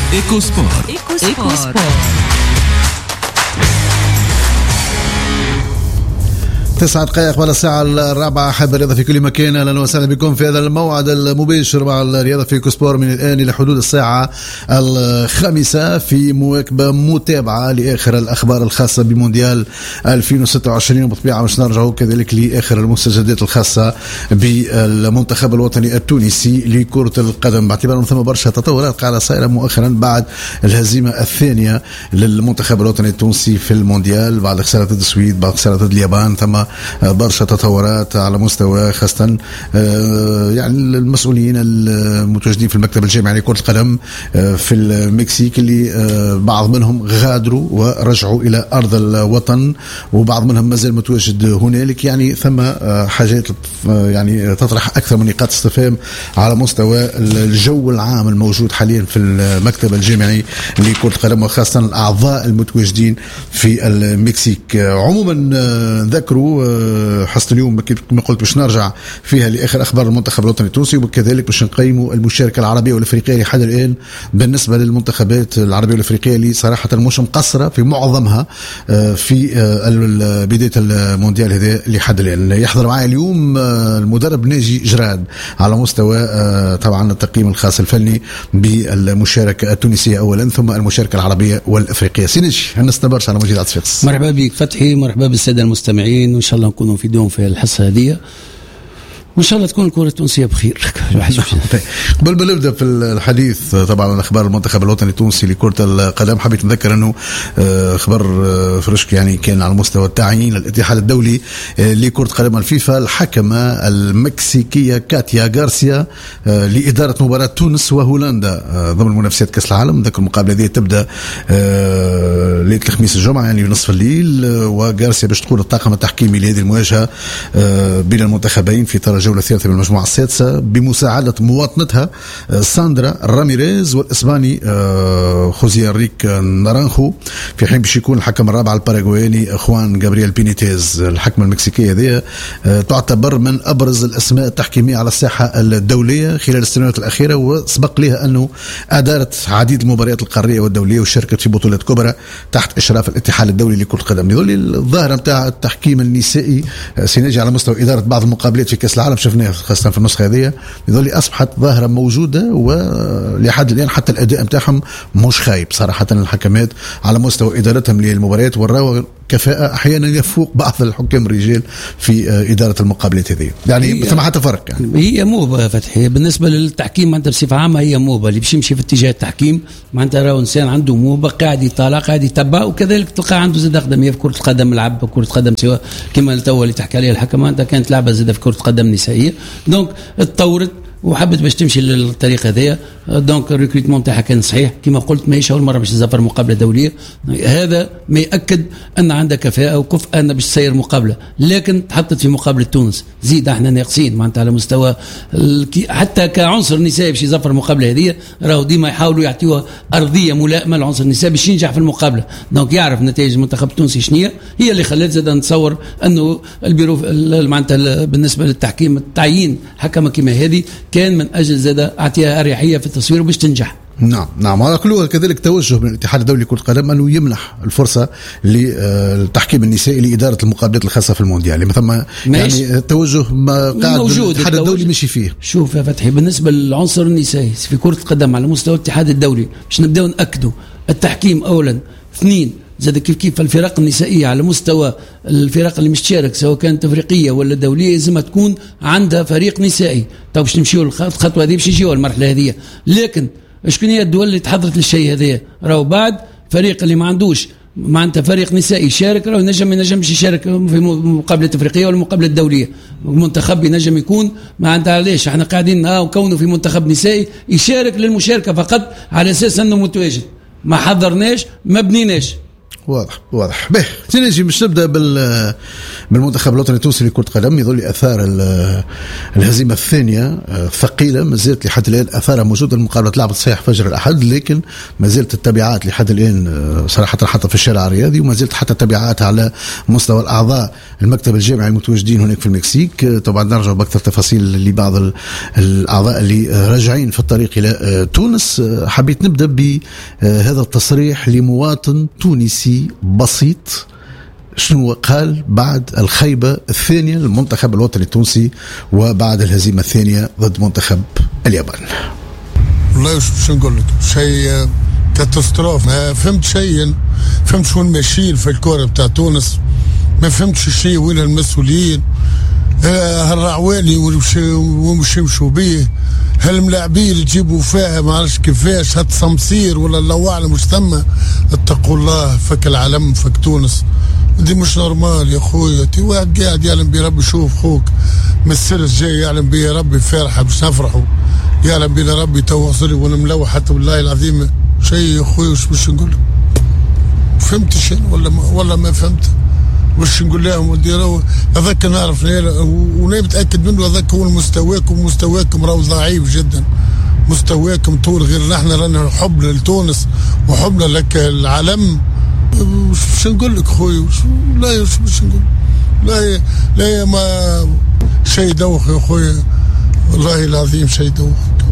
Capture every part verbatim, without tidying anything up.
إيكو سبور. إيكو سبور. تسعة دقائق ولا الساعة الرابعة. حب الرياضة في كل مكان، أهلا وسهلا بكم في هذا الموعد المباشر مع الرياضة في كوسبور من الآن إلى حدود الساعة الخامسة في مواكبة متابعة لآخر الأخبار الخاصة بمونديال ألفين وستة وعشرين، وبطبيعة مش نرجعوا كذلك لآخر المستجدات الخاصة بالمنتخب الوطني التونسي لكرة القدم، باعتبار ثم برشا تطورات قاعدة صايرة مؤخرا بعد الهزيمة الثانية للمنتخب الوطني التونسي في المونديال بعد خسارة ضد السويد، بعد خسارة ضد اليابان. ثم برشا تطورات على مستوى خاصة يعني المسؤولين المتواجدين في المكتب الجامعي لكرة القدم في المكسيك، اللي بعض منهم غادروا ورجعوا إلى أرض الوطن، وبعض منهم ما زال متواجد هنالك. يعني ثم حاجات يعني تطرح أكثر من نقاط استفهام على مستوى الجو العام الموجود حاليا في المكتب الجامعي لكرة القدم، وخاصة الأعضاء المتواجدين في المكسيك. عموما ذكروا حصة اليوم كما قلت باش نرجع فيها لآخر أخبار المنتخب الوطني التونسي، وكذلك باش نقيموا المشاركة العربية والأفريقية لحد الآن بالنسبة للمنتخبات العربية والأفريقية اللي صراحة مش مقصرة في معظمها في بداية المونديال هذا لحد الآن. يحضر معي اليوم المدرب ناجي جراد على مستوى طبعا التقييم الخاص الفني بالمشاركة التونسية أولا، ثم المشاركة العربية والأفريقية. سينجي هنستبرش على موجود عطفيقس. مرحبا بك فتحي، مرحبا بالسادة المستمعين، وإن شاء الله نكونوا نفيدهم في الحصة هذه، وإن شاء الله تكون الكرة التونسية بخير. قبل ما نبدأ في الحديث طبعا عن أخبار المنتخب الوطني التونسي لكرة القدم، حبيت نذكر أنه خبر فرشك يعني كان على مستوى التعيين للاتحاد الدولي لكرة القدم الفيفا الحكمة المكسيكية كاتيا غارسيا لإدارة مباراة تونس وهولندا ضمن منافسات كأس العالم. ذكر المقابلة هذه تبدأ ليلة الخميس الجمعة يعني نصف الليل، وغارسيا باش تكون الطاقم التحكيمي لهذه المواجهة بين المنتخبين في طرف الجولة الثالثة من المجموعة السادسة بمساعدة مواطنتها ساندرا راميريز والإسباني خوزي انريك نارانخو، في حين باش يكون الحكم الرابع الباراغواياني خوان جابرييل بينيتيز. الحكمة المكسيكية هذه تعتبر من أبرز الأسماء التحكيمية على الساحة الدولية خلال السنوات الأخيرة، وسبق لها أنه أدارت عديد المباريات القارية والدولية وشاركت في بطولات كبرى تحت إشراف الاتحاد الدولي لكرة القدم. يظل الظاهرة متاع التحكيم النسائي سينجي على مستوى إدارة بعض المقابلات في كأس العالم شفناها خاصة في النسخة هذه، يظل أصبحت ظاهرة موجودة، ولحد الآن حتى الأداء متاعهم مش خايب صراحة. الحكمات على مستوى إدارتهم للمباريات وراوا كفاءة أحيانا يفوق بعض الحكام الرجال في إدارة المقابلات هذه، يعني ثم حتى فرق. يعني هي موبة فتحي بالنسبة للتحكيم معناتها بصفة عامة، هي موبة اللي باش يمشي في اتجاه التحكيم معناتها راهو إنسان عنده موبة قاعد يطالع قاعد يتبع، وكذلك تلقى عنده زاد أقدمية في كرة القدم، لعب كرة قدم سواء كما توا اللي تحكي عليها الحكم أنت كانت لعبة زاد في كرة قدم نسائية، دونك اتطورت وحبت باش تمشي للطريقه هذه. دونك الريكروتمون تاعها كان صحيح كما قلت، ماهيش اول مره باش تزفر مقابله دوليه، هذا ما ياكد ان عندها كفاءه وكفء ان باش تسير مقابله، لكن تحطت في مقابله تونس زيد احنا ناقصين معناتها على مستوى حتى كعنصر نسائي باش يزفر المقابله هذه، راهو ديما يحاولوا يعطيوها ارضيه ملائمه للعنصر النسائي باش ينجح في المقابله. دونك يعرف نتائج المنتخب التونسي شنية هي اللي خلت زاد نتصور انه البيرو معناتها بالنسبه للتحكيم التعيين حكمه كما هذه كان من أجل زادة أعطيها أريحية في التصوير وباش تنجح. نعم نعم على كله. كذلك توجه من الاتحاد الدولي لكرة القدم أنه يمنح الفرصة للتحكيم النسائي لإدارة المقابلات الخاصة في المونديال، مثلا يعني توجه ما قاعد الاتحاد الدولي مشي فيه. شوف يا فتحي بالنسبة للعنصر النسائي في كرة القدم على مستوى الاتحاد الدولي باش نبدأ نأكدوا التحكيم أولا، اثنين زاد كيف كيف الفرق النسائية على مستوى الفرق اللي مش تشارك سواء كانت أفريقية ولا دولية لازم تكون عندها فريق نسائي. طيب باش نمشيو الخطوة هذه باش نجيو المرحلة هذه، لكن شكون هي الدول اللي تحضرت للشيء هذا؟ راهو بعد فريق اللي ما عندوش معناتها فريق نسائي يشارك راهو ينجم ينجمش يشارك في مقابلة أفريقية ولا مقابلة دولية. المنتخب ينجم يكون معناتها علاش احنا قاعدين اه وكونه في منتخب نسائي يشارك للمشاركة فقط على أساس أنه متواجد، ما حضرناش ما بنيناش. واضح واضح. به نجي مش نبدا بال بالمنتخب الوطني التونسي لكرة قدم. يظل اثار الهزيمه الثانيه ثقيله، ما زالت لحد الان اثارها موجوده. المقابله لعبت صحيح فجر الاحد، لكن ما زالت التبعات لحد الان صراحه حتى في الشارع الرياضي، وما زالت حتى تبعات على مستوى الاعضاء المكتب الجامعي المتواجدين هناك في المكسيك. طبعا نرجع باكثر تفاصيل لبعض الاعضاء اللي راجعين في الطريق الى تونس. حبيت نبدا بهذا التصريح لمواطن تونسي بسيط، شنو قال بعد الخيبة الثانية للمنتخب الوطني التونسي وبعد الهزيمة الثانية ضد منتخب اليابان. والله شو نقول لك، شيء كاتاستروف. ما فهمت شيء، فهمت شو ماشيين في الكورة بتاع تونس، ما فهمتش شيء. وين المسؤولين؟ هالرعوالي ومش يمشوا بيه، هالملاعبين اللي تجيبوا فيها ما عرفش كيفاش، هاد صمصير ولا الله اعلم مش ثم. اتقوا الله، فك العالم فك تونس، دي مش نورمال يا خويا. تي واحد قاعد يعلم بي ربي، شوف خوك من السرس جاي يعلم بي ربي فرحه باش نفرحوا، يعلم بينا ربي توصلي وانا ملوح حتى بالله العظيم شيء يا خويا. وش باش نقول؟ فهمت شيء ولا ما ولا ما فهمت؟ وش نقول لهم وديروا هذاك نعرف وانا متاكد منه، هذاك هو مستواكم. مستواكم راهو ضعيف جدا، مستواكم طول غير نحن رانا حبنا لتونس وحبنا لك العالم. وش نقول لك خويا؟ لا وش باش نقول؟ لا لا ما شيء دوخ يا خويا، والله العظيم شيء دوخ.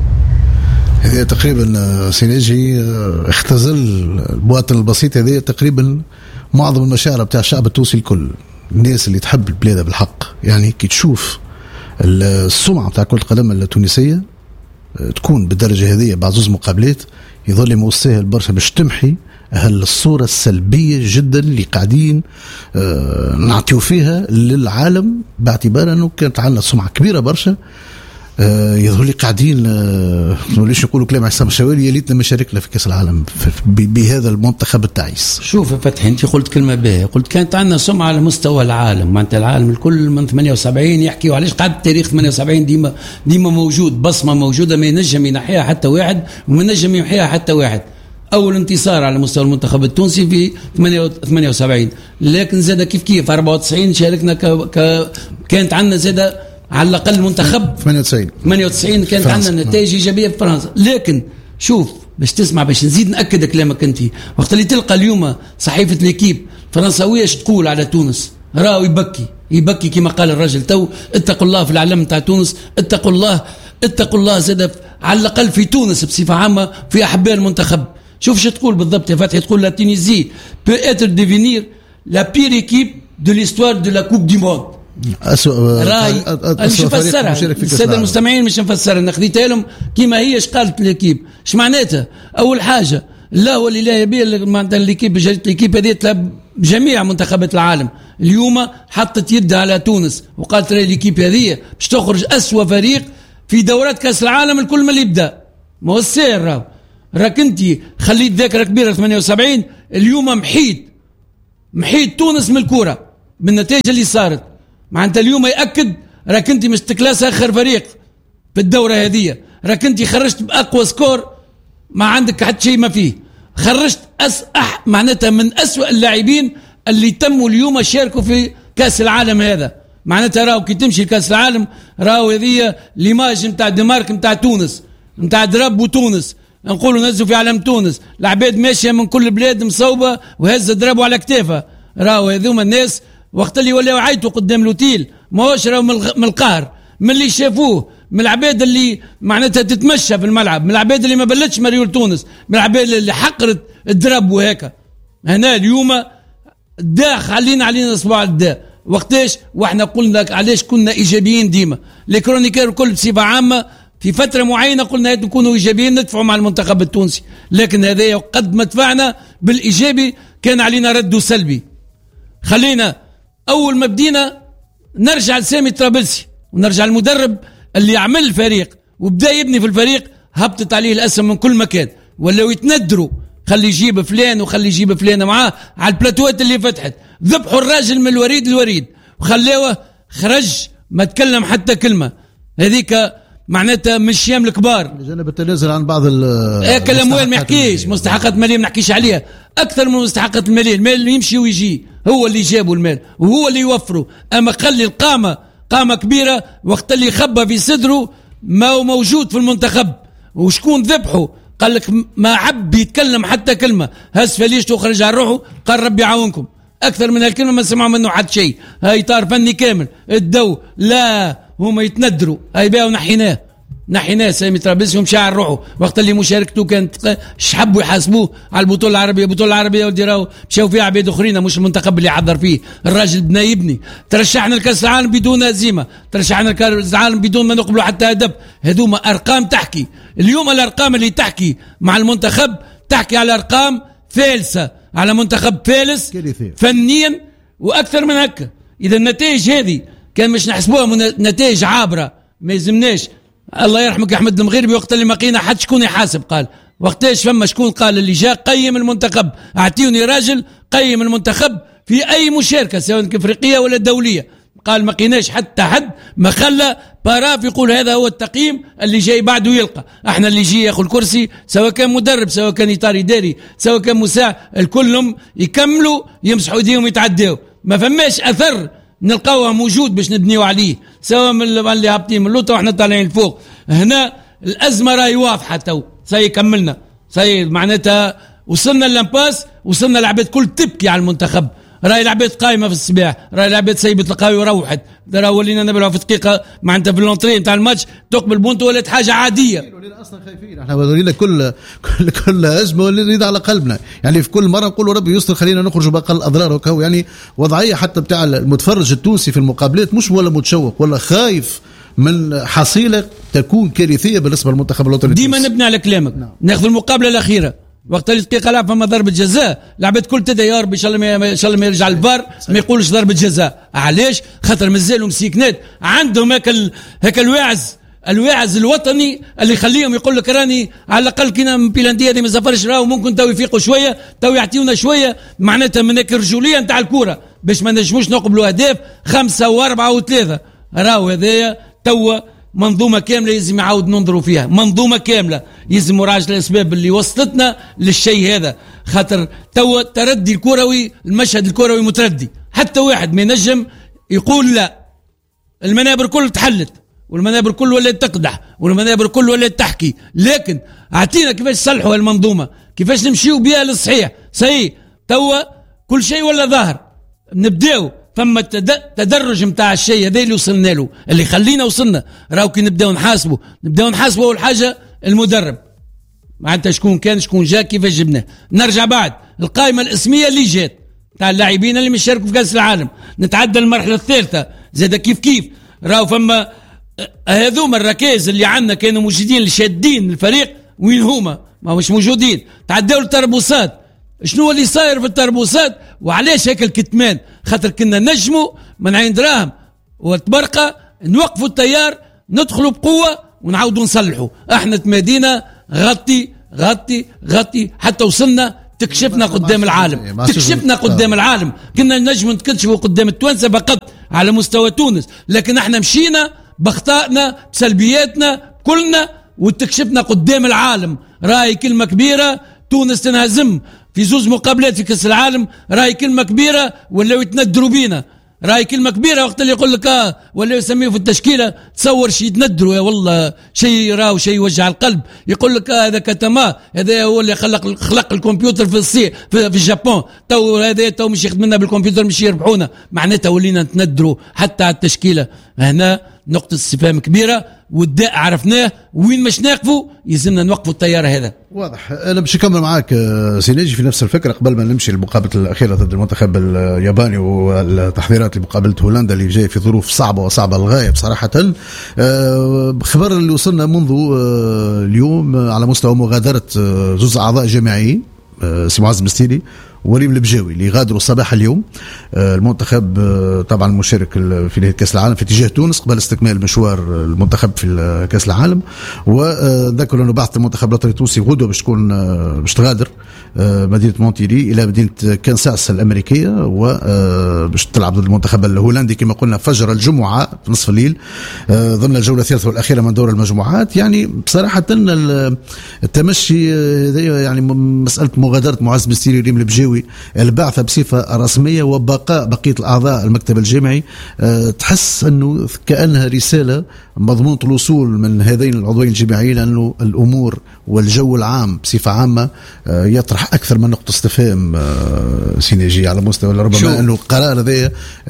هذه تقريبا سيناجي اختزل المواطن البسيط. هذه تقريبا معظم المشاعر بتاع الشعب التونسي الكل، الناس اللي تحب البلاد بالحق. يعني كي تشوف السمعة بتاع كرة القدم التونسية تكون بالدرجة هذه بعد زوز مقابلات، يظل موساها البرشا باش تمحي هالصورة السلبية جدا اللي قاعدين اه نعطيو فيها للعالم، باعتبار انه كانت عندنا سمعة كبيرة برشا. آه يظهر لي قاعدين آه ليش نقولوا كلام عصام الشوالي، يا ليتنا ما شاركنا في كاس العالم بهذا المنتخب التعيس. شوف يا فتحي، انت قلت كلمه باهيه، قلت كانت عندنا سمعه على مستوى العالم. معناتها العالم الكل من ثمانية وسبعين يحكيوا علاش قاعد التاريخ ثمانية وسبعين ديما ديما موجود، بصمه موجوده ما ينجم ينحيها حتى واحد وما ينجم يمحيها حتى واحد. اول انتصار على مستوى المنتخب التونسي في ثمانية وسبعين، لكن زاد كيف كيف أربعة وتسعين شاركنا ك... ك... كانت عندنا زاد على الأقل منتخب ثمانية وتسعين ثمانية وتسعين كانت عندنا نتائج إيجابية في فرنسا. لكن شوف باش تسمع، باش نزيد نأكد كلامك أنت، وقت اللي تلقى اليوم صحيفة الإكيب فرنساوية ايش تقول على تونس، راهو يبكي يبكي كما قال الرجل تو. اتقوا الله في العلم تاع تونس، اتقوا الله اتقوا الله زاد على الأقل في تونس بصفة عامة في أحباء المنتخب. شوف شو تقول بالضبط يا فتحي، تقول لا تونيزي peut être devenir la pire équipe de l'histoire de la coupe du monde. أسوأ راي مش نفسرها السادة المستمعين، مش نفسرها، نخديتها لهم كما هي. اش قالت ليكيب؟ اش معناتها؟ اول حاجه لا هو اللي لا يبي معناتها ليكيب، جريده ليكيب هذه تلعب جميع منتخبات العالم. اليوم حطت يدها على تونس وقالت راهي ليكيب هذه باش تخرج اسوأ فريق في دورات كاس العالم الكل ما اللي يبدا. ما هو السير راهو راك انت خليت ذاكره كبيره ثمانية وسبعين، اليوم محيد محيد تونس من الكوره بالنتائج اللي صارت. معناتها اليوم يأكد راك انت مش تكلاس اخر فريق في الدورة هذه، راك انت خرجت بأقوى سكور ما عندك حتى شيء ما فيه، خرجت أس أح معناتها من أسوأ اللاعبين اللي تموا اليوم شاركوا في كأس العالم هذا. معناتها راهو كي تمشي لكأس العالم راهو هذه ليماج نتاع دنمارك نتاع تونس نتاع درب وتونس، نقولوا نزلوا في علم تونس، العباد ماشية من كل بلاد مصوبة وهز دربوا على كتافها. راهو هذوما الناس وقت اللي ولاو عيطوا قدام لوتيل ماهوش راهو من القهر، من اللي شافوه، من العباد اللي معناتها تتمشى في الملعب، من العباد اللي ما بلتش مريول تونس، من العباد اللي حقرت الدرب. وهيك هنا اليوم الداء خلينا علينا اصبع الداء. وقتاش واحنا قلنا علاش كنا ايجابيين ديما، الكرونيكير الكل بصفه عامه في فتره معينه قلنا نكونوا ايجابيين ندفعوا مع المنتخب التونسي، لكن هذا قد ما دفعنا بالايجابي كان علينا رد سلبي. خلينا اول ما بدينا نرجع لسامي طرابلسي ونرجع المدرب اللي عمل الفريق وبدا يبني في الفريق، هبطت عليه الاسم من كل مكان، ولاو يتندروا خلي يجيب فلان وخلي يجيب فلان معاه على البلاتوات اللي فتحت، ذبحوا الراجل من الوريد الوريد وخلوه خرج ما تكلم حتى كلمه. هذيك معناتها مش يام الكبار جانب التنازل عن بعض هيك الاموال ما يحكيش مستحقات ماليه ما نحكيش عليها اكثر من مستحقات الماليه. المال اللي يمشي ويجي هو اللي جابه المال وهو اللي يوفره. اما خلي القامه قامه كبيره وقت اللي خبى في صدره ما هو موجود في المنتخب وشكون ذبحه قال لك ما عب يتكلم حتى كلمه هز فليش تخرج عن روحه قال ربي يعاونكم. اكثر من هالكلمه ما سمعوا منه حد شيء. هاي اطار فني كامل الدو لا هما يتندروا هاي بقى ونحيناه نحيناه سامي ترابيزي ومشى على روحه وقت اللي مشاركته كانت شحبوا يحاسبوه على البطوله العربيه. البطوله العربيه ودي راهو مشاو فيها عباد اخرين مش المنتخب اللي حضر فيه. الراجل بنا يبني. ترشحنا لكاس العالم بدون هزيمه ترشحنا لكاس العالم بدون ما نقبلوا حتى هدف. هذوما ارقام تحكي. اليوم الارقام اللي تحكي مع المنتخب تحكي على ارقام فالسه على منتخب فالس فنيا واكثر من هكا. اذا النتائج هذه كان مش نحسبوها نتائج عابره ما يلزمناش. الله يرحمك يا احمد المغربي وقت اللي ما لقينا حد شكون يحاسب قال وقتاش فما شكون قال اللي جاء قيم المنتخب اعطيوني راجل قيم المنتخب في اي مشاركه سواء افريقيه ولا دوليه. قال ما لقيناش حتى حد ما خلى باراف يقول هذا هو التقييم اللي جاي بعده يلقى. احنا اللي يجي ياخذ الكرسي سواء كان مدرب سواء كان اطار اداري سواء كان مساعد الكلهم يكملوا يمسحوا ايديهم يتعداوا. ما فماش اثر نلقاوه موجود باش نبنيو عليه سواء من اللي هابطين من اللوطه واحنا طالعين الفوق. هنا الازمه راهي واضحه تو سي كملنا سي معناتها وصلنا للامباس وصلنا العباد كل تبكي على المنتخب. راهي العباد قايمه في الصباح راهي العباد سيبت القاوي وروحت. راه ولينا نبلعوا في دقيقه معناتها في اللونطري نتاع الماتش تقبل بونت ولات حاجه عاديه. ولينا اصلا خايفين احنا ولينا كل كل كل ازمه ولينا على قلبنا يعني في كل مره نقولوا ربي يستر خلينا نخرجوا باقل اضرار وكهو يعني وضعيه حتى بتاع المتفرج التونسي في المقابلات مش ولا متشوق ولا خايف من حصيله تكون كارثيه بالنسبه للمنتخب الوطني. ديما نبني على كلامك. نعم. ناخذ المقابله الاخيره وقت اللي دقيقه لعب فما ضربه جزاء لعبت كل تدا يا ربي ان شاء الله ما ان شاء الله ما يرجع الفار ما يقولش ضربه جزاء. علاش؟ خاطر مازالوا مسيكنات عندهم هيك ال... هيك الواعز الواعز الوطني اللي يخليهم يقول لك راني على الاقل كنا من بيلانديه دي ما سافرش راهو ممكن تو يفيقوا شويه تو يعطيونا شويه معناتها من هيك الرجوليه نتاع الكوره باش ما نجموش نقبلوا اهداف خمسه واربعه وثلاثه. راهو هذايا توا منظومة كاملة يلزم يعاود ننظروا فيها. منظومة كاملة يلزم مراجعة الأسباب اللي وصلتنا للشيء هذا. خاطر توا تردي الكروي المشهد الكروي متردي حتى واحد ما ينجم يقول لا. المنابر كل تحلت والمنابر كل ولات تقدح والمنابر كل ولات تحكي. لكن اعطينا كيفاش صلحوا المنظومة كيفاش نمشيوا بها للصحيح. صحيح توا كل شيء ولا ظاهر نبداو ثم التدرج متاع الشيء هذا اللي وصلنا له اللي خلينا وصلنا. راهو كي نبداو نحاسبه نبداو نحاسبه اول حاجه المدرب معناتها شكون كان شكون جا كيفاش جبناه. نرجع بعد القائمه الاسميه اللي جات تاع اللاعبين اللي مش شاركوا في كاس العالم. نتعدى المرحله الثالثه زاد كيف كيف راهو فما هذوما الركائز اللي عندنا كانوا موجودين اللي شادين الفريق وين هما ما مش موجودين. تعداو التربصات. شنو اللي صاير في التربوسات وعلاش هيك الكتمان؟ خاطر كنا نجموا من عين دراهم وتبرقه نوقفوا التيار ندخلوا بقوه ونعاودوا نصلحوا. احنا تمادينا غطي غطي غطي حتى وصلنا تكشفنا قدام العالم تكشفنا قدام العالم. كنا نجموا نكشفوا قدام التوانسه فقط على مستوى تونس لكن احنا مشينا باخطائنا بسلبياتنا كلنا وتكشفنا قدام العالم. راي كلمه كبيره تونس تنهزم في زوز مقابلات في كأس العالم. راي كلمة كبيرة ولا يتندروا بينا. راي كلمة كبيرة وقت اللي يقول لك اه ولا يسميه في التشكيلة تصور شيء يتندروا يا والله شيء راو شيء يوجع القلب. يقول لك آه هذا كتما هذا هو اللي خلق خلق الكمبيوتر في الصين في, في اليابان تو هذا تو مش يخدمنا بالكمبيوتر مش يربحونا. معناتها ولينا نتندروا حتى على التشكيلة. هنا نقطة استفهام كبيرة والداء عرفناه وين مش ناقفوا يلزمنا نوقفوا التيار هذا. واضح. انا باش نكمل معاك سيناجي في نفس الفكره قبل ما نمشي للمقابله الاخيره ضد المنتخب الياباني والتحضيرات لمقابله هولندا اللي جاي في ظروف صعبه وصعبه للغايه بصراحه. خبر اللي وصلنا منذ اليوم على مستوى مغادره زوز اعضاء جماعيين سي معز مستيلي وليم البجاوي اللي غادروا صباح اليوم. المنتخب طبعا مشارك في نهائي كاس العالم في اتجاه تونس قبل استكمال مشوار المنتخب في كاس العالم. وذكروا انه بعثه المنتخب الوطني التونسي غدوه باش تكون باش تغادر مدينه مونتيري الى مدينه كانساس الامريكيه وباش تلعب ضد المنتخب الهولندي كما قلنا فجر الجمعه في نصف الليل ضمن الجوله الثالثه والاخيره من دور المجموعات. يعني بصراحه التمشي يعني مساله مغادره معز مستيري ريم البجاوي البعثه بصفه رسميه وبقاء بقيه الاعضاء المكتب الجامعي تحس انه كانها رساله مضمونه الوصول من هذين العضوين الجامعيين انه الامور والجو العام بصفه عامه يطرح اكثر من نقطه استفهام سينيجيه على مستوى ربما انه القرار هذا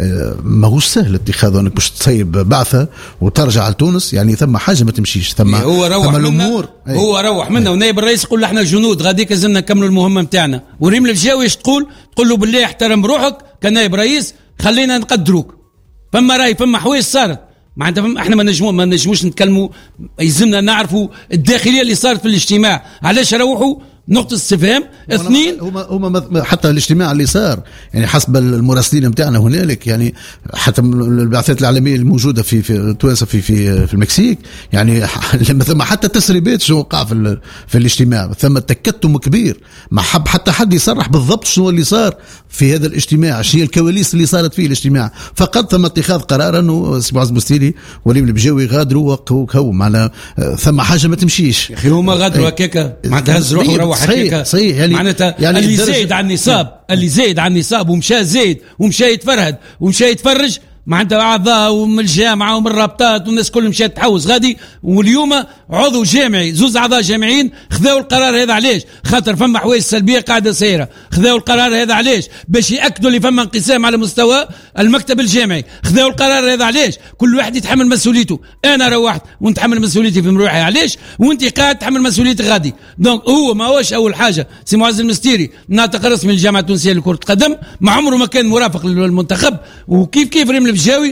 ما هوش سهل اتخاذه انك باش تسيب بعثه وترجع لتونس. يعني ثم حاجه ما تمشيش ثم هو روح ثم الامور هو روح منه ونائب الرئيس يقول له احنا جنود غاديك لازمنا نكملوا المهمه نتاعنا. وريم البجاوي ايش تقول؟ تقول له بالله احترم روحك كنائب رئيس خلينا نقدروك. فما راي فما حوايج صارت معناتها احنا ما نجمو ما نجموش نتكلموا يلزمنا نعرفوا الداخليه اللي صارت في الاجتماع. علاش روحوا نقطة استفهام. اثنين هما هما حتى الاجتماع اللي صار يعني حسب المراسلين نتاعنا هنالك يعني حتى البعثات العالمية الموجودة في في تونس في في في المكسيك يعني ثم حتى تسريبات شو وقع في في الاجتماع ثم تكتم كبير ما حب حتى حد يصرح بالضبط شنو اللي صار في هذا الاجتماع شنو هي الكواليس اللي صارت فيه الاجتماع. فقط ثم اتخاذ قرار انه سي معز مستيري وليم البجاوي غادروا وكو معنا ثم حاجة ما تمشيش يا اخي هما غادروا هكاكا معناتها هز روحه وروح صحيح صحيح يعني معناتها يعني اللي زايد عن النصاب اللي زايد عن النصاب ومشى زايد ومشى يتفرهد ومشى يتفرج معناتها اعضاء ومن الجامعه ومن الرابطات والناس كلهم مشات تحوس غادي. واليوم عضو جامعي زوز اعضاء جامعيين خذاو القرار هذا علاش؟ خاطر فما حوايج سلبيه قاعده سايره. خذاو القرار هذا علاش؟ باش ياكدوا اللي فما انقسام على مستوى المكتب الجامعي. خذاو القرار هذا علاش؟ كل واحد يتحمل مسؤوليته. انا روحت ونتحمل مسؤوليتي في مروحي علاش؟ وانت قاعد تحمل مسؤوليتك غادي. دونك هو ما هوش اول حاجه سي معز المستيري ناطق رسمي للجامعه التونسيه لكره القدم ما عمره ما كان مرافق للمنتخب. وكيف كيف ريم البجاوي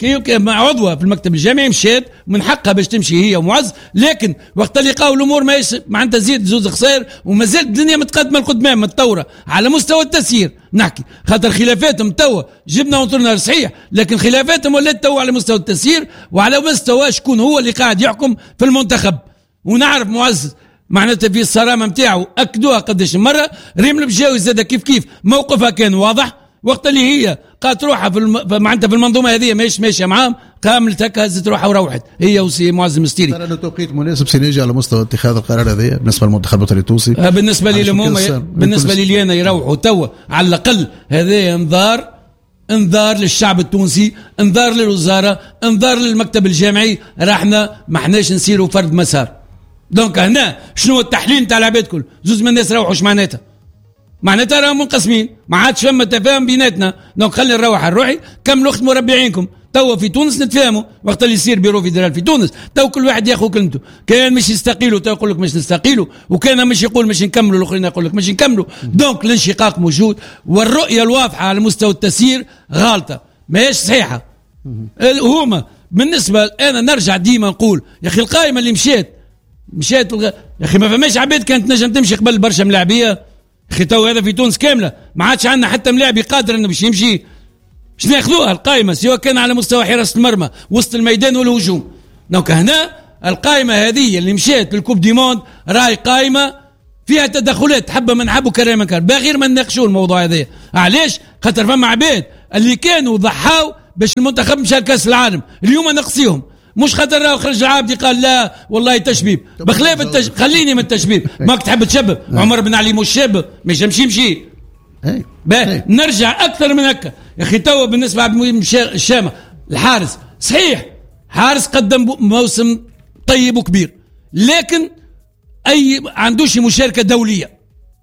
مع عضوة في المكتب الجامعي مشات من حقها باش تمشي هي ومعز. لكن وقت اللي لقاو الامور ما يش معناتها تزيد زوز خسائر وما زالت الدنيا متقدمه لقدام متطوره على مستوى التسيير نحكي. خاطر خلافاتهم توا جبنا ونطرنا صحيح لكن خلافاتهم ولات توا على مستوى التسيير وعلى مستوى شكون هو اللي قاعد يحكم في المنتخب. ونعرف معز معناتها في الصرامه نتاعو اكدوها قداش مره. ريم البجاوي زاد كيف كيف موقفها كان واضح وقت اللي هي قالت روحها في الم... معناتها في المنظومه هذه ماهيش ماشيه معاهم كاملت هكا هزت روحها وروحت هي وسي معز المستيري. ترى انه توقيت مناسب سينيجي على مستوى اتخاذ القرار هذا بالنسبه للمنتخب الوطني التونسي. بالنسبه لي هم بالنسبه لي انا يروحوا توا على الاقل هذا انذار انذار للشعب التونسي انذار للوزاره انذار للمكتب الجامعي راحنا ما احناش نسيروا فرد مسار. دونك هنا شنو التحليل تاع العباد كل زوز من الناس روحوا اش معناتها معناتها راهم منقسمين ما عادش فما تفاهم بيناتنا. دونك خلي نروح على روحي كملوا اخت مربعينكم توا في تونس نتفاهموا وقت اللي يصير بيرو فيدرال في تونس تو كل واحد ياخذ كلمته. كان مش يستقيلوا تو يقول لك مش نستقيلوا وكان مش يقول مش نكملوا الاخرين يقول لك مش نكملوا. دونك الانشقاق موجود والرؤيه الواضحه على مستوى التسيير غالطه ماهيش صحيحه. هما بالنسبه انا نرجع ديما نقول يا اخي القائمه اللي مشات مشات الغ... يا اخي ما فماش عباد كانت نجم تمشي قبل برشا ملاعبيه. اخي تو هذا في تونس كامله ما عادش عندنا حتى ملاعبي قادر انه باش يمشي باش ناخذوها القائمه سواء كان على مستوى حراسه المرمى وسط الميدان والهجوم. دونك هنا القائمه هذه اللي مشات للكوب دي موند راي قائمه فيها تدخلات حبه من حبوا كريم كان باغير ما نناقشوا الموضوع هذا. علاش؟ خاطر فما عباد اللي كانوا ضحاو باش المنتخب مشى لكاس العالم اليوم نقصيهم مش خاطر راهو خرج العابدي قال لا والله تشبيب بخلاف التش... خليني من التشبيب ماك تحب تشبب عمر بن علي مش شاب مش يمشي يمشي باهي نرجع اكثر من هكا يا اخي توا بالنسبه للشامه الحارس صحيح حارس قدم موسم طيب وكبير لكن اي عندوش مشاركه دوليه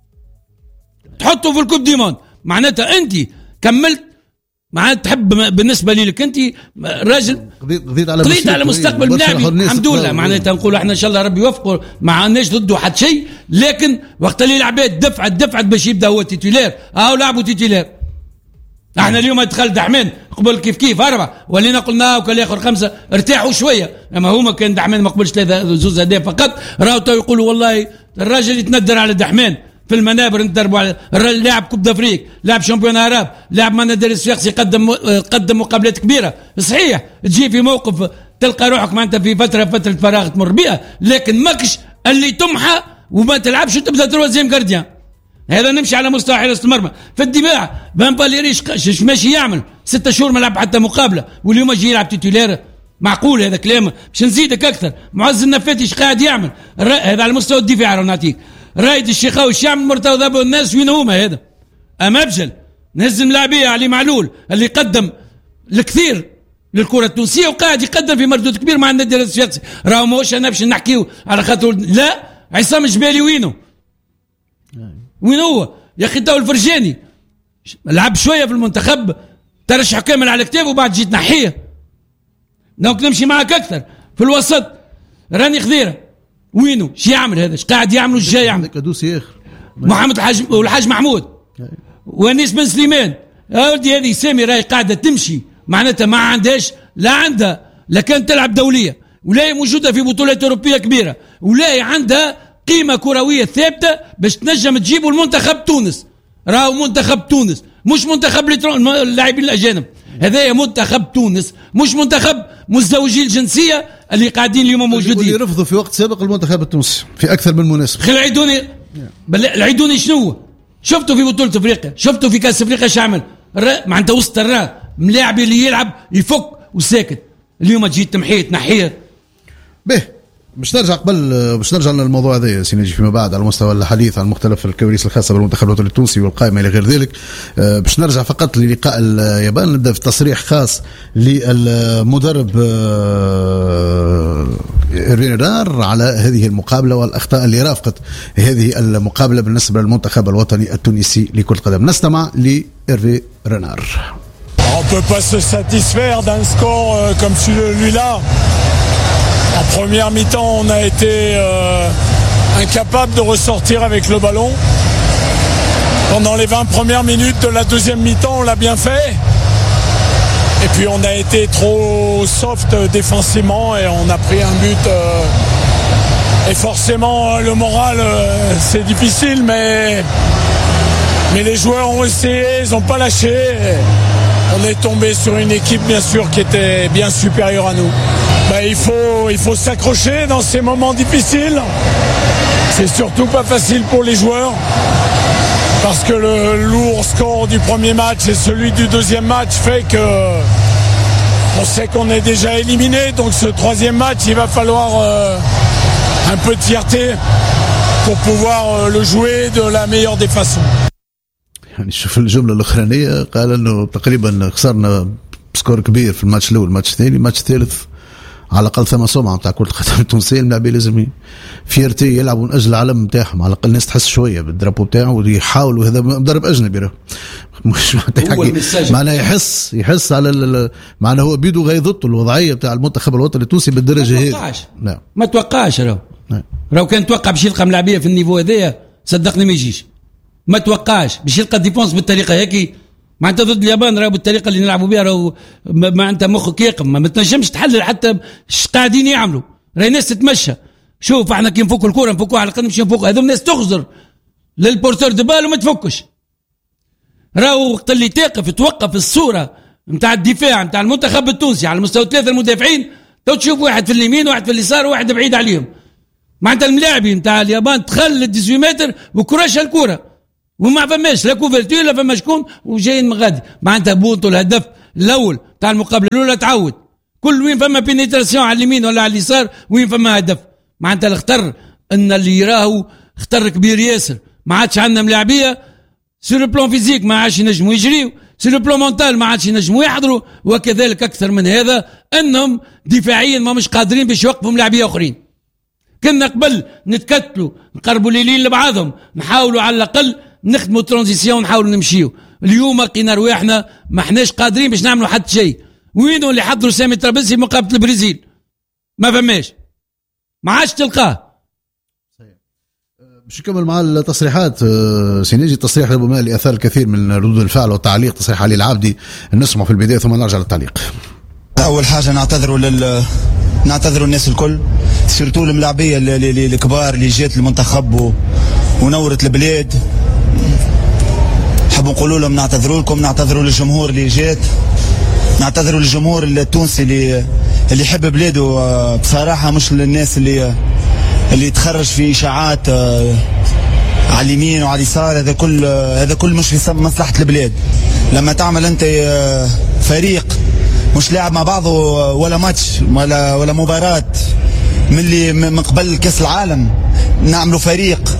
تحطه في الكوب ديموند معناتها انت كملت معناتها تحب بالنسبه لي لك انت راجل قضيت على قضيت على مستقبل ملاعبي الحمد لله معناتها نقول احنا ان شاء الله ربي يوفقه ما عندناش ضده حد شيء. لكن وقت اللي العباد دفعت دفعت باش يبدا هو تيتولير او لعبوا تيتولير. احنا اليوم دخل دحمان قبل كيف كيف اربعه ولينا قلنا وكل اخر خمسه ارتاحوا شويه اما هما كان دحمان ما قبلش ثلاثه زوز هدايا فقط راهو يقولوا والله الراجل يتندر على دحمان في المنابر ندربوا على لاعب كوب دافريك، لاعب شامبيون عرب، لاعب ما ندير الصفاقس يقدم قدم مقابلات كبيره. صحيح تجي في موقف تلقى روحك معناتها في فتره فتره فراغ تمر بها، لكن ماكش اللي تمحى وما تلعبش وتبدا تروازيام جارديان. هذا نمشي على مستوى حراسه المرمى. في الدفاع فان باليريش ماشي يعمل ستة شهور ما لعب حتى مقابله واليوم يجي يلعب تيتولير. معقول هذا كلام؟ باش نزيدك اكثر. معز النفاتي ايش قاعد يعمل؟ هذا على مستوى الدفاع راه نعطيك. رايد الشيخاوي ايش يعمل؟ مرتضى ابو الناس وين هما؟ هذا اما ابجل نهز ملاعبيه علي معلول اللي قدم الكثير للكره التونسيه وقاعد يقدم في مردود كبير مع النادي الصفاقسي. راهو موش انا باش نحكيو على خاطر لا. عصام الجبالي وينه؟ وين هو يا اخي؟ تو الفرجاني لعب شويه في المنتخب ترشح كامل على كتافه وبعد جيت نحيه. دونك نمشي معك اكثر في الوسط. راني خضيره وينه؟ شي يعمل هذا؟ ايش قاعد يعمل وش جاي يعمل؟ محمد الحاج والحاج محمود ونيس بن سليمان. ولدي هذه سامي راهي قاعده تمشي معناتها ما عندهاش لا عندها لا كانت تلعب دوليه ولا هي موجوده في بطولات اوروبيه كبيره ولا هي عندها قيمه كرويه ثابته باش تنجم تجيبوا المنتخب تونس. راهو منتخب تونس مش منتخب اللاعبين الاجانب. هذا منتخب تونس مش منتخب مزدوجي الجنسيه اللي قاعدين اليوم موجودين. اللي رفضوا في وقت سابق المنتخب التونسي في اكثر من مناسبه. خلي العيدوني العيدوني شنو شفتوا في بطوله افريقيا؟ شفتوا في كاس افريقيا ايش عمل؟ معناتها وسط الرا ملاعب اللي يلعب يفك وساكت. اليوم تجي تمحيه نحيه به. باش نرجع قبل باش نرجع للموضوع هذا سينجي فيما بعد على مستوى الحديث عن مختلف الكواليس الخاصه بالمنتخب الوطني التونسي والقائمه الى غير ذلك. باش نرجع فقط للقاء اليابان. نبدا في تصريح خاص للمدرب إيرفين رينار على هذه المقابله والاخطاء اللي رافقت هذه المقابله بالنسبه للمنتخب الوطني التونسي لكره القدم. نستمع لإيرفين رينار. On peut pas se satisfaire d'un score comme celui-là. En première mi-temps, on a été euh, incapable de ressortir avec le ballon. Pendant les vingt premières minutes de la deuxième mi-temps, on l'a bien fait. Et puis on a été trop soft défensivement et on a pris un but. Euh, et forcément, le moral, euh, c'est difficile, mais, mais les joueurs ont essayé, ils n'ont pas lâché. Et on est tombé sur une équipe, bien sûr, qui était bien supérieure à nous. Ben, il faut, il faut s'accrocher dans ces moments difficiles. C'est surtout pas facile pour les joueurs parce que le lourd score du premier match et celui du deuxième match fait que on sait qu'on est déjà éliminé. Donc ce troisième match, il va falloir euh, un peu de fierté pour pouvoir euh, le jouer de la meilleure des façons. يعني شوف الجملة الأخرانية قال إنه تقريبا خسرنا سكور كبير في الماتش الأول. الماتش الثاني الماتش الثالث على الأقل ثم سمعة نتاع كرة القدم التونسية. اللاعبين لازم فيرتي يلعبوا من أجل العلم نتاعهم على الأقل الناس تحس شوية بالدرابو بتاعه ويحاولوا. هذا مدرب أجنبي راه مش معناه يحس يحس على معناه هو بيدو غيضط الوضعية بتاع المنتخب الوطني التونسي بالدرجة هذه. لا ما توقعش راهو راهو كان توقع باش يلقى ملاعبية في النيفو هذايا صدقني ما يجيش. ما توقعش باش يلقى ديفونس بالطريقه هيك معناتها ضد اليابان. راهو بالطريقه اللي نلعبوا بها راهو معناتها مخك يقم ما تنجمش تحلل حتى ايش قاعدين يعملوا. راهي ناس تتمشى. شوف احنا كي نفكوا الكره نفكوها على قد مش نفكوا. هذول ناس تخزر للبورتور دو بال وما تفكش. راهو وقت اللي تقف توقف الصوره نتاع الدفاع نتاع المنتخب التونسي على مستوى ثلاثه المدافعين تو تشوف واحد في اليمين واحد في اليسار وواحد بعيد عليهم. معناتها الملاعبي نتاع اليابان تخلى ثمانية عشر متر وكراش الكره وما فماش لا كوفرتير لا فما شكون وجايين من غادي. معناتها بونتو الهدف الاول تاع المقابله الاولى تعود كل وين فما بينيتراسيون على اليمين ولا على اليسار وين فما هدف. معناتها الاختر ان اللي يراهو اختر كبير ياسر. ما عادش عندنا ملاعبيه سور البلان فيزيك ما عادش ينجموا يجريوا. سور البلان مونتال ما عادش ينجموا يحضروا. وكذلك اكثر من هذا انهم دفاعيا ما مش قادرين باش يوقفوا ملاعبيه اخرين. كنا قبل نتكتلوا نقربوا ليلين لبعضهم نحاولوا على الاقل نخدموا ترانزيسيون نحاولوا نمشيو. اليوم لقينا رواحنا ما احناش قادرين باش نعملوا حتى شيء. وينو اللي حضروا سامي ترابلسي مقابله البرازيل؟ ما فماش ما عادش تلقاه. باش نكمل مع التصريحات سينيجي. تصريح ابو مالي اثار الكثير من ردود الفعل والتعليق. تصريح علي العابدي نسمع في البدايه ثم نرجع للتعليق. اول حاجه نعتذروا لل نعتذروا الناس الكل سيرتو الملاعبيه الكبار اللي جات المنتخب ونورت البلاد. نحب نقول لهم نعتذروا لكم، نعتذروا للجمهور اللي جات، نعتذروا للجمهور التونسي اللي اللي يحب بلاده بصراحة، مش للناس اللي اللي تخرج في إشاعات على اليمين وعلى اليسار. هذا كل هذا كل مش في مصلحة البلاد. لما تعمل أنت فريق مش لاعب مع بعضه ولا ماتش ولا ولا مباراة من اللي من قبل كأس العالم، نعملوا فريق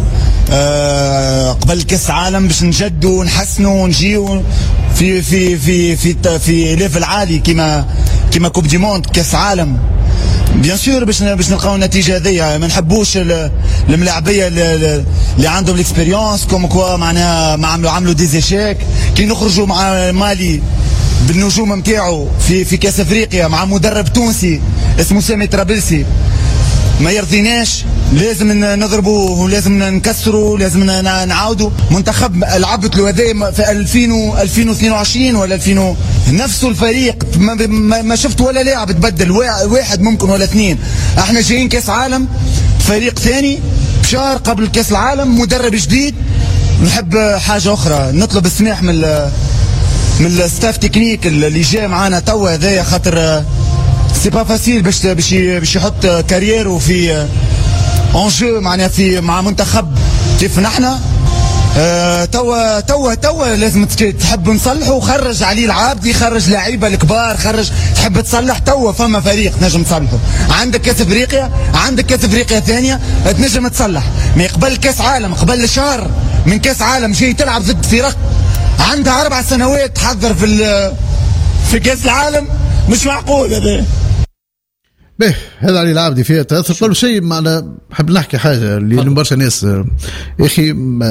قبل كأس العالم باش نجدوا ونحسنوا ونجيو في في في في في ليفل عالي كما كما كوب دي موند كأس عالم. بيان سور باش باش نلقاو النتيجه هذيا. ما نحبوش الملاعبيه اللي عندهم الاكسبيريونس كوم كوا معناها ما عملوا عملوا ديزيشيك كي نخرجوا مع مالي بالنجوم نتاعو في في كاس افريقيا مع مدرب تونسي اسمه سامي طرابلسي. ما يرضيناش، لازم نضربوا ولازم نكسروا، لازم نعاودوا. منتخب لعبت له هذا في ألفين ألفين واثنين وعشرين ولا ألفين نفسه الفريق ما, ما شفت ولا لاعب تبدل، واحد ممكن ولا اثنين. احنا جايين كاس عالم فريق ثاني بشهر قبل كاس العالم، مدرب جديد. نحب حاجه اخرى، نطلب السماح من من الستاف تكنيك اللي جاي معانا توا هذايا، خاطر سي با فاسيل باش باش باش يحط كاريره في انجو معناها في مع منتخب كيف نحنا. اه توا توا توا لازم تحب نصلحه، وخرج علي العابدي، خرج لعيبه الكبار، خرج تحب تصلح. توا فما فريق تنجم تصلحه. عندك كاس افريقيا، عندك كاس افريقيا ثانيه تنجم تصلح. ما يقبل كاس عالم، قبل شهر من كاس عالم جاي تلعب ضد فرق عندها اربع سنوات تحضر في في كاس العالم. مش معقول هذا. به هذا علي العابدي فيها تأثر. قبل شيء معنا حب نحكي حاجة اللي برشا ناس يا أخي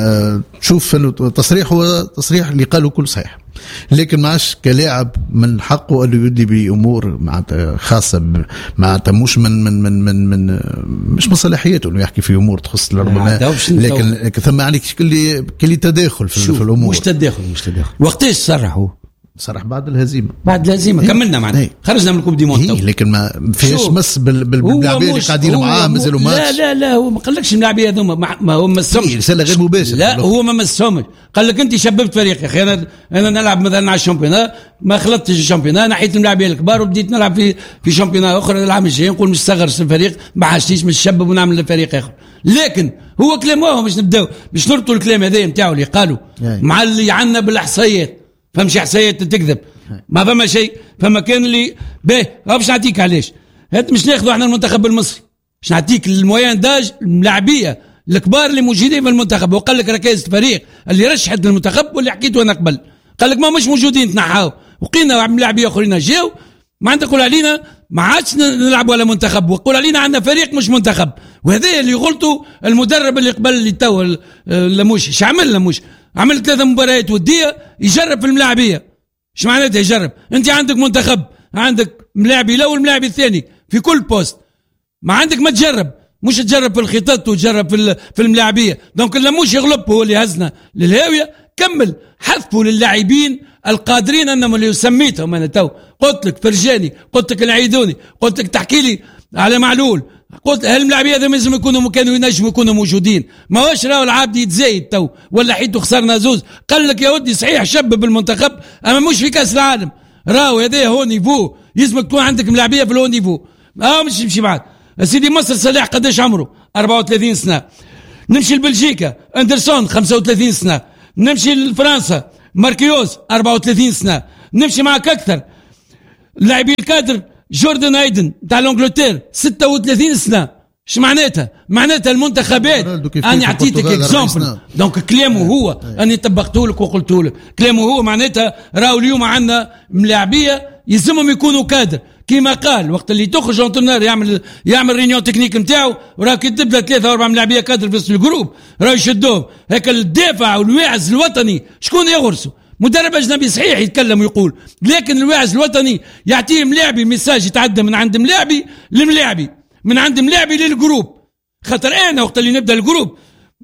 تشوف إنه التصريح هو تصريح اللي قالوا كل صحيح، لكن معاش كلاعب من حقه أنه يدي بأمور معناتها خاصة معناتها مش من من من من, من مش مصالحيته إنه يحكي في أمور تخص ربما، لكن لكن ثم عليك كل كل تداخل في, في الأمور. مش تداخل مش تداخل. وقتاش صرحوا؟ صراحة بعد الهزيمة بعد الهزيمة هي. كملنا معنا هي. خرجنا من الكوب دي موند، لكن ما فيش مس باللاعبين اللي قاعدين معاه مازالوا ماتش. لا لا لا هو ما قالكش اللاعبين هذوما، ما هو مسهمش رسالة غير مباشرة. لا هو ما مسهمش، قال لك انت شببت فريق يا اخي. انا انا نلعب مثلا على الشامبيونات، ما خلطتش الشامبيونات، نحيت اللاعبين الكبار وبديت نلعب في في شامبيونات اخرى. العام الجاي نقول مش صغر الفريق، ما حاجتيش مش شبب ونعمل فريق اخر. لكن هو كلام واو، مش نبداو مش نربطوا الكلام هذا نتاعو اللي قالوا مع اللي عندنا بالاحصائيات. فمش احصائيات تكذب، ما فما شيء. فما كان اللي باهي باش نعطيك علاش هات مش ناخذوا احنا المنتخب المصري، باش نعطيك المويان داج اللاعبيه الكبار اللي موجودين في المنتخب. وقال لك ركائز الفريق اللي رشحت المنتخب واللي حكيته انا قبل، قال لك ما مش موجودين تنحاو، وقينا لاعبيه اخرين جاو. ما عندك تقول علينا ما عادش نلعب ولا منتخب، وقول علينا عندنا فريق مش منتخب. وهذا اللي قلته المدرب اللي قبل اللي تو لموش ايش عمل؟ لموش عمل ثلاثه مباريات وديه يجرب في الملاعبيه. ايش معناتها يجرب؟ انت عندك منتخب، عندك ملاعبي الاول ملاعبي الثاني في كل بوست، ما عندك ما تجرب، مش تجرب في الخطط وتجرب في في الملاعبيه. دونك لموش يغلب هو اللي هزنا للهاويه. كمل حذفوا للاعبين القادرين انهم اللي سميتهم انا تو قلت لك فرجاني، قلت لك العيدوني، قلت لك تحكي لي على معلول، قلت هالملاعبيه هذا لازم يكونوا كانوا ينجموا يكونوا موجودين. ما واش راهو العابدي يتزايد تو ولا حيتو خسرنا زوز. قال لك يا ودي صحيح شبب المنتخب اما مش في كاس العالم، راهو هذا هو نيفو، لازم تكون عندك ملاعبيه في الهو نيفو. اه مش نمشي بعد سيدي. مصر صلاح قداش عمره؟ أربعة وثلاثين سنه. نمشي لبلجيكا اندرسون خمسة وثلاثين سنه. نمشي لفرنسا ماركيوز أربعة وثلاثين سنه. نمشي معك اكثر لاعبي الكادر جوردن ايدن تاع الانجلتير ستة وثلاثين سنه. ايش معناتها؟ معناتها المنتخبات انا عطيتك اكزامبل. دونك كلامه هو اني طبقته لك وقلته لك كلامه هو معناتها راهو اليوم عندنا ملاعبيه يلزمهم يكونوا كادر كما قال وقت اللي تخرج انترنور يعمل يعمل رينيون تكنيك نتاعو. وراه كي تبدا ثلاثه اربع ملاعبيه كادر في الجروب راهو يشدوهم. هيك الدافع والواعز الوطني شكون يغرسوا؟ مدرب اجنبي صحيح يتكلم ويقول، لكن الواعز الوطني يعطيه ملاعبي ميساج يتعدى من عند ملاعبي لملاعبي، من عند ملاعبي للجروب. خاطر انا وقت اللي نبدا الجروب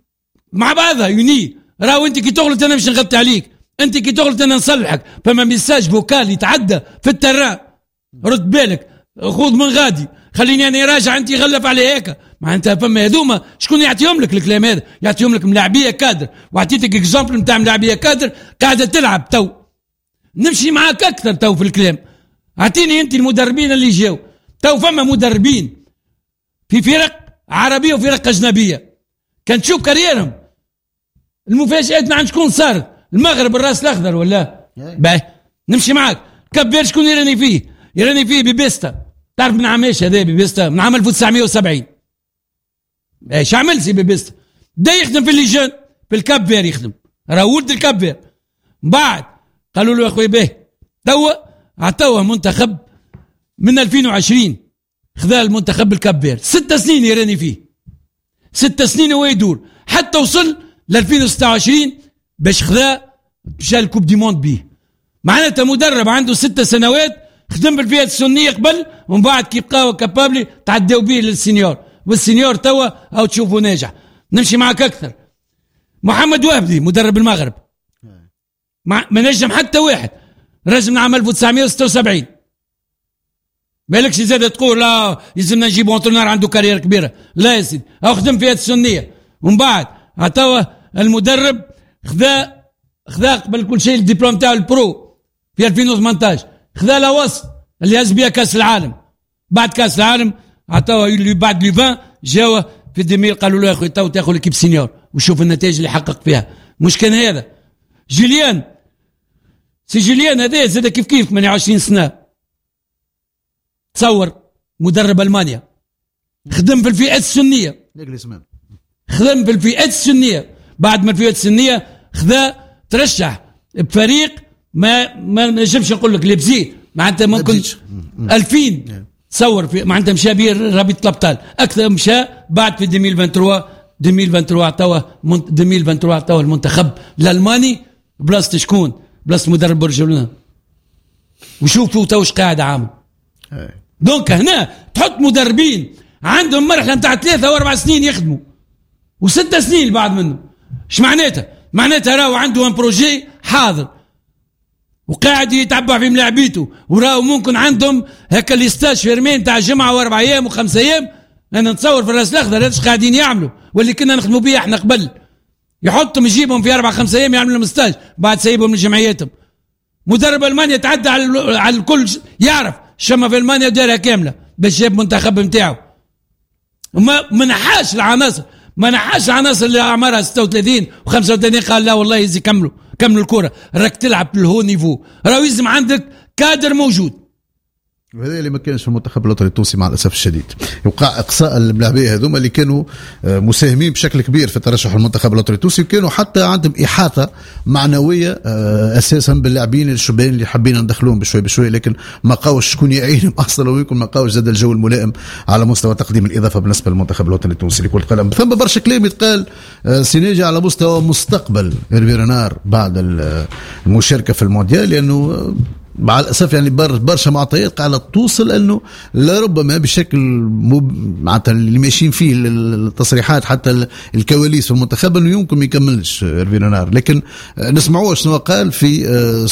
مع بعضها يوني راهو انت كي تغلط انا مش نغطي عليك، انت كي تغلط انا نصلحك. فما ميساج فوكال يتعدى في التران، رد بالك خذ من غادي خليني انا راجع انت غلف على هيك معناتها فما هذوما شكون يعطيهم لك الكلام هذا؟ يعطيهم لك ملاعبيه كادر، واعطيتك اكزامبل نتاع ملاعبيه كادر قاعده تلعب تو. نمشي معاك اكثر تو في الكلام. اعطيني انت المدربين اللي جاوا تو. فما مدربين في فرق عربيه وفرق اجنبيه كان تشوف كاريرهم المفاجات مع شكون صارت؟ المغرب الراس الاخضر ولا باهي نمشي معاك. كبير شكون يراني فيه؟ يراني فيه بيبيستا. تعرف من عامش هذا بيبيستا من عام ألف وتسعمائة وسبعين. ايش عمل سي بيبيستا؟ بدا يخدم في الليجون في الكبير، يخدم راه ولد الكبير. بعد قالوا له يا اخوي باهي توا عطوه منتخب من ألفين وعشرين، خذا المنتخب الكبير ست سنين يراني فيه، ست سنين هو يدور حتى وصل ل ألفين وستة وعشرين باش خذا مشى الكوب دي موند بيه. معناتها مدرب عنده ست سنوات خدم بالفئات السنيه قبل، ومن بعد كي بقاو كابابلي تعداو بيه للسينيور، والسينيور توا او تشوفوا ناجح. نمشي معك اكثر. محمد وهبي مدرب المغرب ما نجم حتى واحد، رجل من عام ألف وتسعمائة وستة وسبعين. مالكش زاد تقول لا يلزمنا نجيب اونترونور عنده كارير كبيره، لا يا سيدي او خدم فئات السنيه. ومن بعد عطاوه المدرب خذا خذا قبل كل شيء الدبلوم تاعو البرو في ألفين وثمانية عشر، خذا لا وسط اللي هز بها كاس العالم. بعد كاس العالم عطاوه بعد ليفان جاوا في ديميل قالوا له يا اخوي تو تاخذ ليكيب سينيور وشوف النتائج اللي حقق فيها. مش كان هذا جوليان سي جوليان هذا زاد كيف كيف ثمانية وعشرين سنه، تصور مدرب المانيا خدم في الفئات السنيه، خدم في الفئات السنيه. بعد ما الفئات السنيه خذا ترشح بفريق ما ما نجمش نقول لك ليبزي معناتها ممكن ألفين تصور في معناتها مشى بيه رابطه الابطال اكثر. مشى بعد في ألفين وثلاثة وعشرين ألفين وثلاثة وعشرين عطاوه ألفين وثلاثة عطاوه المنتخب الالماني بلاصه شكون؟ بلاصه مدرب برشلونه. وشوفوا توش قاعد عامل. دونك هنا تحط مدربين عندهم مرحله نتاع ثلاثه واربع سنين يخدموا وست سنين بعد منه. ايش معناتها؟ معناتها راهو عنده ان بروجي حاضر وقاعد يتعبع في ملاعبيته، وراهو ممكن عندهم هكا ليستاج فيرمين تاع جمعه واربع ايام وخمس ايام. انا نتصور في الراس الاخضر هذاش قاعدين يعملوا واللي كنا نخدموا به احنا قبل، يحطهم يجيبهم في اربع خمس ايام يعملوا لهم ستاج بعد سيبهم لجمعياتهم. مدرب المانيا تعدى على على الكل، يعرف شما في المانيا دارها كامله باش جاب منتخب نتاعو. وما منحاش العناصر ما نحاش العناصر اللي اعمارها ستة وثلاثين وخمسة وثلاثين قال لا والله يزي كملوا كملوا الكره، راك تلعب بالهو نيفو، راهو يلزم عندك كادر موجود. وهذا اللي ما كانش في المنتخب الوطني التونسي مع الاسف الشديد. يوقع اقصاء اللاعبيه هذوما اللي كانوا مساهمين بشكل كبير في ترشح المنتخب الوطني التونسي، وكانوا حتى عندهم احاطه معنويه اساسا باللاعبين الشبان اللي حابين ندخلوهم بشوي بشوي، لكن ما قاوش شكون يعينهم اصلا، ويكون ما قاوش زاد الجو الملائم على مستوى تقديم الاضافه بالنسبه للمنتخب الوطني التونسي لكره القدم. ثم برشا كلام يتقال سينيجي على مستوى مستقبل هيرفي رينار بعد المشاركه في المونديال، لانه مع الاسف يعني برشا معطيات قاعده توصل انه لربما بشكل معناتها اللي ماشيين فيه التصريحات حتى الكواليس في المنتخب انه يمكن ما يكملش هيرفي رينار. لكن نسمعوه شنو قال في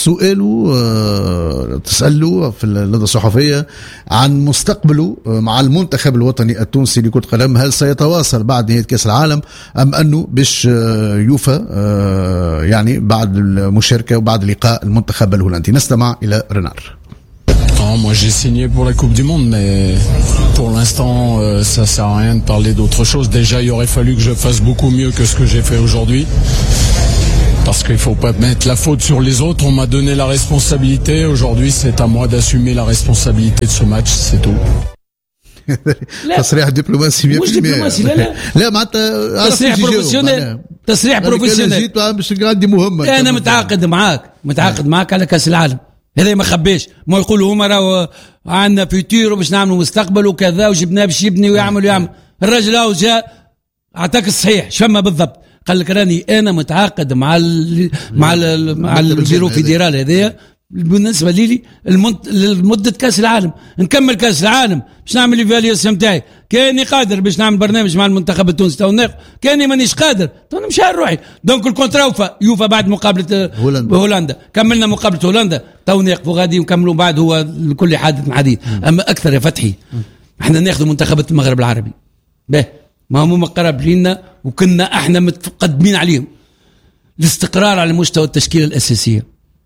سؤاله تساله في لدى الصحفيه عن مستقبله مع المنتخب الوطني التونسي لكرة القدم، هل سيتواصل بعد نهايه كاس العالم ام انه باش يوفى يعني بعد المشاركه وبعد لقاء المنتخب الهولندي. نستمع إلى Renard. Non, moi j'ai signé pour la Coupe du Monde, mais pour l'instant euh, ça sert à rien de parler d'autre chose. Déjà il aurait fallu que je fasse beaucoup mieux que ce que j'ai fait aujourd'hui, parce qu'il faut pas mettre la faute sur les autres. On m'a donné la responsabilité, aujourd'hui c'est à moi d'assumer la responsabilité de ce match, c'est tout. تصريح دبلوماسي مية بالمية. مش دبلوماسي لا لا لا معناتها تصريح بروفيسيونيل، تصريح بروفيسيونيل. باش عندي مهمه انا متعاقد معاك متعاقد معاك على كاس العالم، هذا ما خبيش. ما يقولوا هما راهو عندنا فيتور وباش نعملوا مستقبل وكذا وجبناه باش يبني ويعمل ويعمل. الراجل راهو جاء اعطاك الصحيح شما بالضبط، قال لك راني انا متعاقد مع ال مع ال مع البيرو فيدرال هذايا بالنسبه لي لمده كاس العالم. نكمل كاس العالم باش نعمل ايفاليوسيون تاعي، كاني قادر باش نعمل برنامج مع المنتخب التونسي تو ناق، كاني مانيش قادر تو نمشي روحي. دونك الكونترا وفا يوفى بعد مقابله هولندا. هولندا كملنا مقابله هولندا تو ناقفوا غادي نكملوا بعد. هو لكل حادث حديث. اما اكثر يا فتحي احنا ناخذ منتخبات المغرب العربي به ما هم مقرب لنا وكنا احنا متقدمين عليهم. الاستقرار على مستوى التشكيلة الأساسية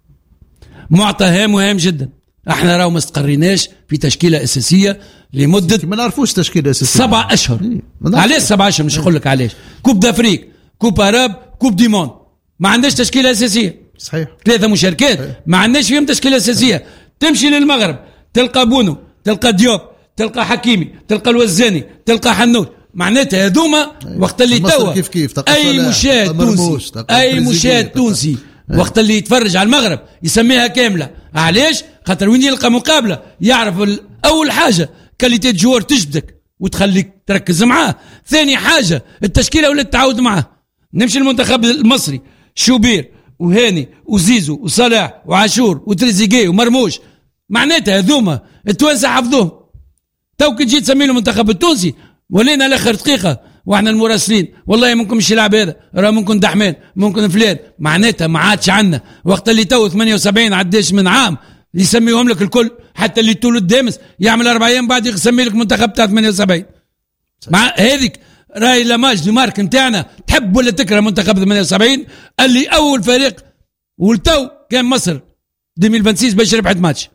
معطى هام وهام جدا. احنا راو ما استقريناش في تشكيلة أساسية لمدة ما نعرفوش تشكيلة أساسية سبع أشهر. علاش سبع أشهر؟ مش أقول لك علاش. كوب دافريك، كوب أراب، كوب ديمون، ما عندناش تشكيلة أساسية. صحيح. ثلاثة مشاركات صحيح. ما عندناش فيهم تشكيلة أساسية. تمشي للمغرب تلقى بونو، تلقى ديوب، تلقى حكيمي، تلقى الوزاني، تلقى حنوش. معناتها هذوما وقت اللي توا كيف كيف اي مشاهد تونسي اي مشاهد تونسي وقت اللي يتفرج على المغرب يسميها كامله. علاش؟ خاطر وين يلقى مقابله يعرف اول حاجه كاليتي جوار تجبدك وتخليك تركز معاه. ثاني حاجه التشكيله ولات تعاود معاه. نمشي المنتخب المصري شوبير وهاني وزيزو وصلاح وعاشور وتريزيجيه ومرموش. معناتها هذوما التوانسه حفظوهم. تو كي تجي تسمي له المنتخب التونسي ولينا لاخر دقيقه واحنا المراسلين والله ممكن مش يلعب هذا، راه ممكن دحمان، ممكن فلان. معناتها ما عادش عندنا وقت اللي تو ثمانية وسبعين عداش من عام يسميهم لك الكل. حتى اللي تولد دامس يعمل اربع ايام بعد يسمي لك منتخب تاع ثمانية وسبعين. مع هذيك راي لاماج دي مارك نتاعنا تحب ولا تكره منتخب ثمانية وسبعين اللي اول فريق والتو كان مصر ألفين وستة باش ربحت ماتش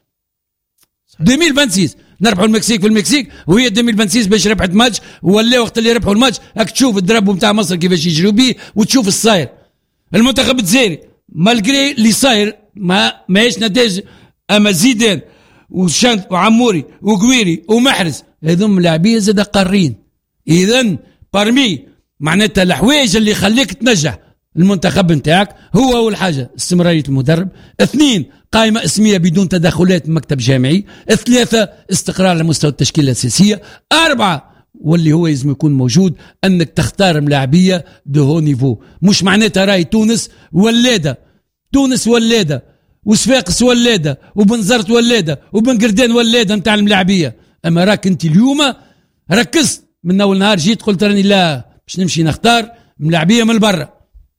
ألفين وستة نربحوا المكسيك في المكسيك وهي ألفين وستة باش ربحت ماتش. ولا وقت اللي ربحوا الماتش راك تشوف الدرب نتاع مصر كيفاش يجروا بيه وتشوف الصاير. المنتخب الجزائري مالغري اللي صاير ما ماهيش نتائج، اما زيدان وشانت وعموري وقويري ومحرز هذوم لاعبين زاد قارين. اذا بارمي معناتها الحوايج اللي يخليك تنجح المنتخب نتاعك هو اول حاجه استمراريه المدرب، اثنين قائمه اسميه بدون تدخلات مكتب جامعي، ثلاثه استقرار على مستوى التشكيله الاساسيه، اربعه واللي هو لازم يكون موجود انك تختار ملاعبيه دو هو نيفو. مش معناتها راي تونس ولاده، تونس ولاده وصفاقس ولاده وبنزرت ولاده وبنقردان ولاده نتاع الملاعبيه. اما راك انت اليوم ركزت من اول نهار جيت قلت راني لا باش نمشي نختار ملاعبيه من برا.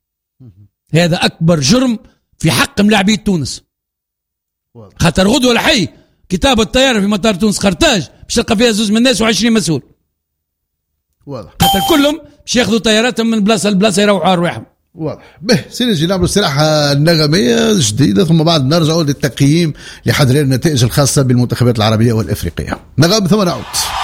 هذا اكبر جرم في حق ملاعبيه تونس. خاطر غدوه الحي كتاب الطياره في مطار تونس قرطاج باش تلقى فيها زوج من الناس وعشرين مسؤول. واضح. خاطر كلهم باش ياخذوا طياراتهم من بلاصه لبلاصه يروحوا أرواحهم. واضح. به سنجي نعملوا استراحة نغمية جديدة ثم بعد نرجعوا للتقييم لحضر النتائج الخاصة بالمنتخبات العربية والإفريقية. نغم ثم نعود.